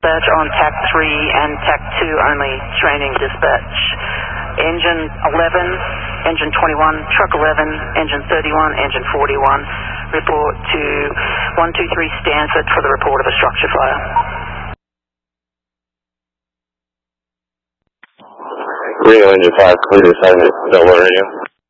Dispatch on TAC 3 and TAC 2 only, training dispatch. Engine 11, engine 21, truck 11, engine 31, engine 41. Report to 123 Stanford for the report of a structure fire. Rio Engine 5, clear assignment, Delaware Radio.